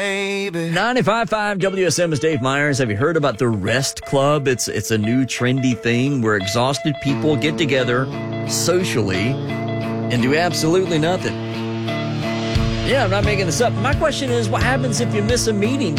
95.5 WSM is Dave Myers. Have you heard about the Rest Club? It's a new trendy thing where exhausted people get together socially and do absolutely nothing. Yeah, I'm not making this up. My question is, what happens if you miss a meeting?